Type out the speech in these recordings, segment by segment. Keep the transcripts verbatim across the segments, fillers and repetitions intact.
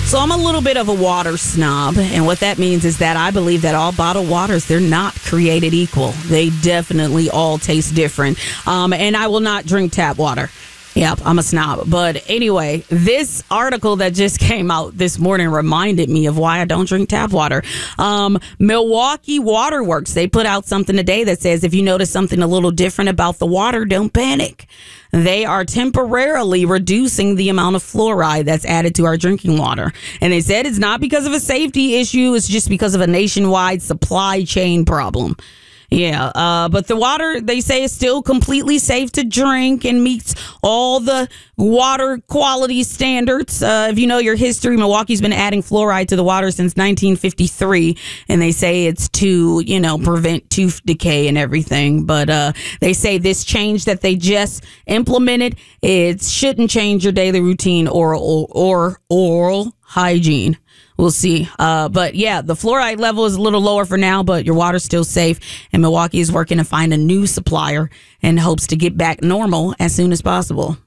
So I'm a little bit of a water snob, and what that means is that I believe that all bottled waters, they're not created equal. They definitely all taste different, um, and I will not drink tap water. Yep, I'm a snob. But anyway, this article that just came out this morning reminded me of why I don't drink tap water. Um, Milwaukee Waterworks, they put out something today that says if you notice something a little different about the water, don't panic. They are temporarily reducing the amount of fluoride that's added to our drinking water. And they said it's not because of a safety issue. It's just because of a nationwide supply chain problem. Yeah, uh, but the water, they say, is still completely safe to drink and meets all the water quality standards. Uh, if you know your history, Milwaukee's been adding fluoride to the water since nineteen fifty-three, and they say it's to, you know, prevent tooth decay and everything. But uh, they say this change that they just implemented, it shouldn't change your daily routine or or, or oral hygiene. We'll see. Uh, but yeah, the fluoride level is a little lower for now, but your water's still safe. And Milwaukee is working to find a new supplier and hopes to get back normal as soon as possible.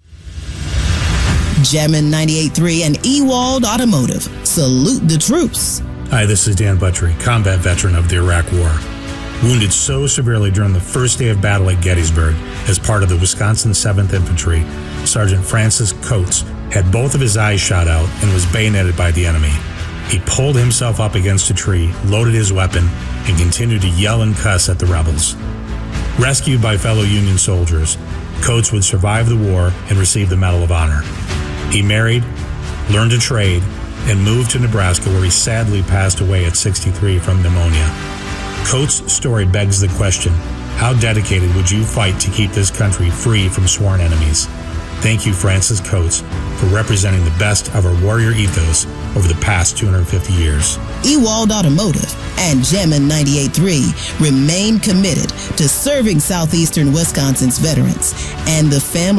Jammin' ninety-eight point three and Ewald Automotive. Salute the troops. Hi, this is Dan Buttrey, combat veteran of the Iraq War. Wounded so severely during the first day of battle at Gettysburg as part of the Wisconsin seventh Infantry, Sergeant Francis Coates had both of his eyes shot out and was bayoneted by the enemy. He pulled himself up against a tree, loaded his weapon, and continued to yell and cuss at the rebels. Rescued by fellow Union soldiers, Coates would survive the war and receive the Medal of Honor. He married, learned a trade, and moved to Nebraska, where he sadly passed away at sixty-three from pneumonia. Coates' story begs the question, how dedicated would you fight to keep this country free from sworn enemies? Thank you, Francis Coates, for representing the best of our warrior ethos over the past two hundred fifty years. Ewald Automotive and Jammin' ninety-eight point three remain committed to serving southeastern Wisconsin's veterans and the family